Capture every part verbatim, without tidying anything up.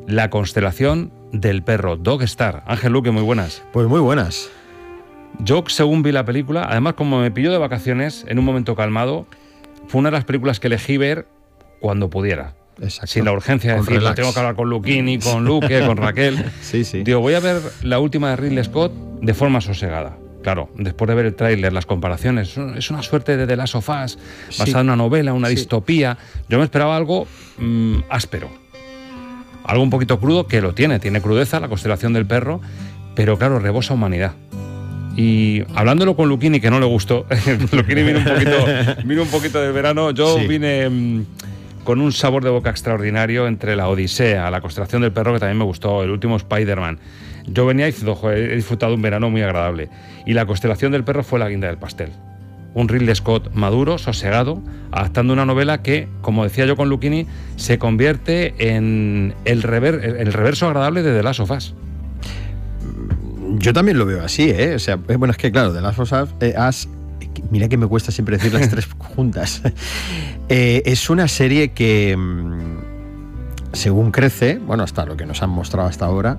La constelación del perro, Dog Star. Ángel Luque, muy buenas. Pues muy buenas. Yo, según vi la película, además como me pilló de vacaciones, en un momento calmado, fue una de las películas que elegí ver cuando pudiera. Exacto. Sin la urgencia de Con decir, relax. tengo que hablar con Luquini, con Luque, con Raquel. Sí, sí. Digo, voy a ver la última de Ridley Scott de forma sosegada. Claro, después de ver el tráiler, las comparaciones, es una suerte de The Last of Us, basada Sí. en una novela, una Sí. distopía. Yo me esperaba algo mmm, áspero. Algo un poquito crudo, que lo tiene, tiene crudeza, la constelación del perro, pero claro, rebosa humanidad. Y hablándolo con Luquini, que no le gustó, Luquini vino un poquito, vino un poquito del verano, yo Sí. vine mmm, con un sabor de boca extraordinario entre la Odisea, la constelación del perro, que también me gustó, el último Spider-Man. Yo venía diciendo, joder, he disfrutado un verano muy agradable. Y la constelación del perro fue la guinda del pastel. Un Ridley Scott maduro, sosegado, adaptando una novela que, como decía yo con Luquini, se convierte en el, rever, el reverso agradable de The Last of Us. Yo también lo veo así, ¿eh? O sea, bueno, es que claro, The Last of Us, eh, Us, mira que me cuesta siempre decir las tres juntas. Eh, es una serie que, según crece, bueno, hasta lo que nos han mostrado hasta ahora,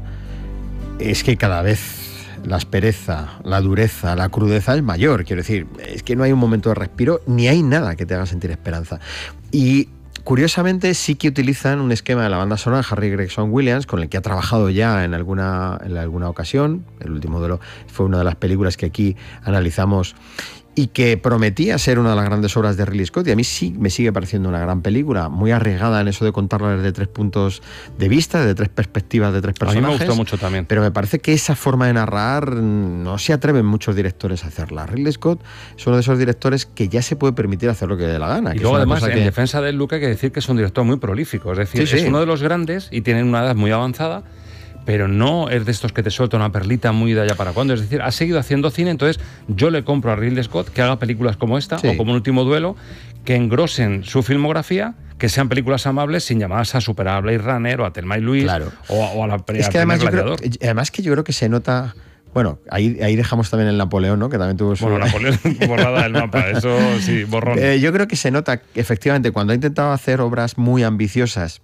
es que cada vez la aspereza, la dureza, la crudeza es mayor. Quiero decir, es que no hay un momento de respiro, ni hay nada que te haga sentir esperanza. Y curiosamente sí que utilizan un esquema de la banda sonora de Harry Gregson Williams, con el que ha trabajado ya en alguna, en alguna ocasión. El último duelo fue una de las películas que aquí analizamos y que prometía ser una de las grandes obras de Ridley Scott, y a mí sí me sigue pareciendo una gran película, muy arriesgada en eso de contarla desde tres puntos de vista, de tres perspectivas, de tres personajes. A mí me gustó mucho también. Pero me parece que esa forma de narrar no se atreven muchos directores a hacerla. Ridley Scott es uno de esos directores que ya se puede permitir hacer lo que le dé la gana. Y que luego es una además, cosa en que... defensa de Luke hay que decir que es un director muy prolífico, es decir, Sí, sí. es uno de los grandes y tiene una edad muy avanzada, pero no es de estos que te suelta una perlita muy de allá para cuando. Es decir, ha seguido haciendo cine, entonces yo le compro a Ridley Scott que haga películas como esta, Sí. o como Un último duelo, que engrosen su filmografía, que sean películas amables sin llamadas a superar a Blade Runner o a Thelma y Louise, Claro. o, a- o a la pre- Es que al además yo, primer creo, Gladiador. además que yo creo que se nota... Bueno, ahí, ahí dejamos también el Napoleón, ¿no? Que también tuvo su... Bueno, Napoleón borrada del mapa, eso sí, borrón. Eh, yo creo que se nota, efectivamente, cuando ha intentado hacer obras muy ambiciosas,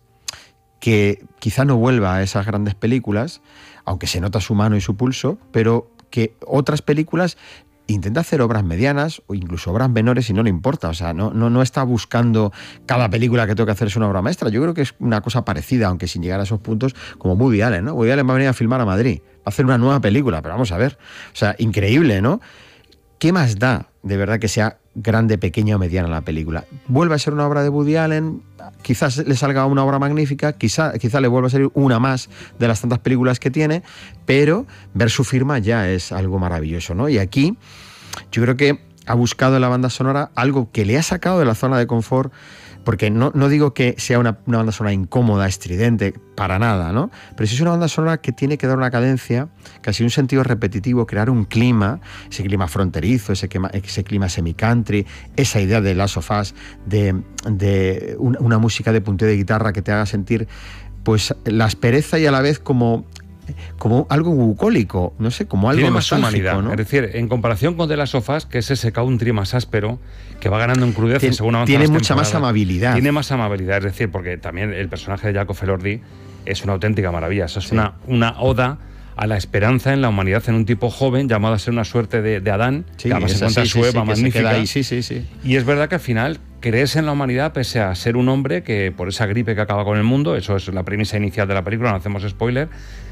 que quizá no vuelva a esas grandes películas, aunque se nota su mano y su pulso, pero que otras películas intenta hacer obras medianas o incluso obras menores y no le importa. O sea, no, no, no está buscando cada película que tengo que hacer es una obra maestra. Yo creo que es una cosa parecida, aunque sin llegar a esos puntos, como Woody Allen, ¿no? Woody Allen va a venir a filmar a Madrid, va a hacer una nueva película, pero vamos a ver. O sea, increíble, ¿no? ¿Qué más da, de verdad, que sea grande, pequeña o mediana la película? Vuelve a ser una obra de Woody Allen, quizás le salga una obra magnífica, quizá, quizá le vuelva a salir una más de las tantas películas que tiene, pero ver su firma ya es algo maravilloso, ¿no? Y aquí yo creo que ha buscado en la banda sonora algo que le ha sacado de la zona de confort, porque no, no digo que sea una, una banda sonora incómoda, estridente, para nada, ¿no? Pero sí es una banda sonora que tiene que dar una cadencia, casi un sentido repetitivo, crear un clima, ese clima fronterizo, ese clima, ese clima semi-country, esa idea de Last of Us, de, de una, una música de punteo de guitarra que te haga sentir pues la aspereza y a la vez como... como algo bucólico, no sé, como algo Tiene más nostálgico, humanidad, ¿no? es decir, en comparación con The Last of Us, que es ese country más áspero, que va ganando en crudeza Tien- según avanzan tiene las mucha más temporadas. amabilidad. Tiene más amabilidad, es decir, porque también el personaje de Jacob Elordi es una auténtica maravilla, eso es Sí. una, una oda a la esperanza en la humanidad en un tipo joven llamado a ser una suerte de, de Adán, Sí, que además es se encuentra así, su sí, sí, Eva que se magnífica. queda ahí, sí, sí, sí. Y es verdad que al final crees en la humanidad pese a ser un hombre que por esa gripe que acaba con el mundo, eso es la premisa inicial de la película, no hacemos spoiler,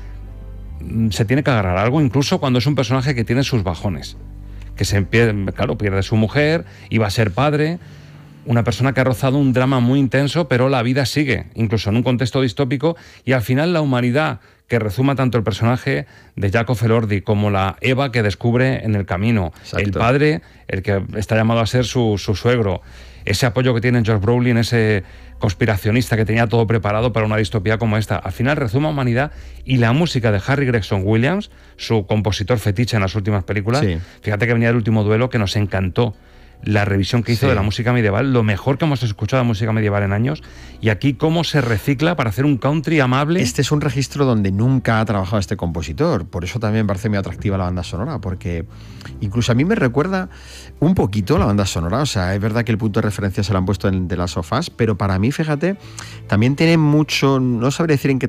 se tiene que agarrar a algo, incluso cuando es un personaje que tiene sus bajones, que se pierde, claro, pierde su mujer, iba a ser padre, una persona que ha rozado un drama muy intenso, pero la vida sigue, incluso en un contexto distópico, y al final la humanidad que rezuma tanto el personaje de Jacob Elordi como la Eva que descubre en el camino, Exacto. el padre, el que está llamado a ser su, su suegro, ese apoyo que tiene Josh Brolin, ese conspiracionista que tenía todo preparado para una distopía como esta. Al final rezuma humanidad, y la música de Harry Gregson Williams, su compositor fetiche en las últimas películas, Sí. fíjate que venía del último duelo, que nos encantó la revisión que hizo Sí. de la música medieval, lo mejor que hemos escuchado de música medieval en años, y aquí cómo se recicla para hacer un country amable. Este es un registro donde nunca ha trabajado este compositor, por eso también me parece muy atractiva la banda sonora, porque incluso a mí me recuerda un poquito la banda sonora. O sea, es verdad que el punto de referencia se lo han puesto en The Last of Us, pero para mí, fíjate, también tiene mucho, no sabré decir en qué